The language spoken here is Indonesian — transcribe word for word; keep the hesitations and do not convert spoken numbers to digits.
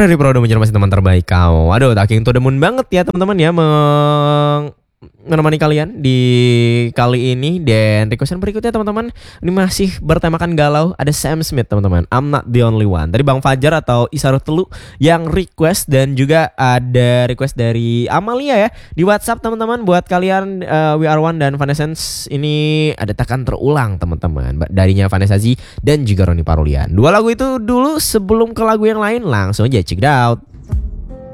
Ferry Pro udah masih teman terbaik kau. Aduh, talking to the moon banget ya teman-teman ya, meng menemani kalian di kali ini. Dan requestan berikutnya teman-teman, ini masih bertemakan galau. Ada Sam Smith teman-teman, I'm Not The Only One. Tadi Bang Fajar atau Isarut Telu yang request. Dan juga ada request dari Amalia ya di WhatsApp teman-teman. Buat kalian uh, We Are One dan Vanessence, ini ada tekan terulang teman-teman, darinya Vanessa Z dan juga Roni Parulian. Dua lagu itu dulu sebelum ke lagu yang lain, langsung aja check it out.